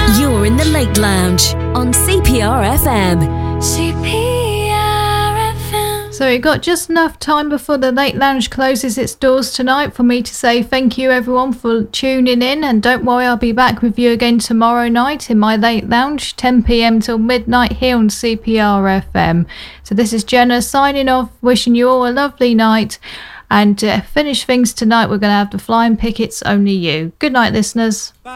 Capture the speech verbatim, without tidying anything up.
You're in the Late Lounge on C P R F M. C P R F M. So we've got just enough time before the Late Lounge closes its doors tonight for me to say thank you everyone for tuning in, and don't worry, I'll be back with you again tomorrow night in my Late Lounge, ten p.m. till midnight here on C P R F M. So this is Jenna signing off, wishing you all a lovely night, and to finish things tonight we're going to have the Flying Pickets, Only You. Good night, listeners.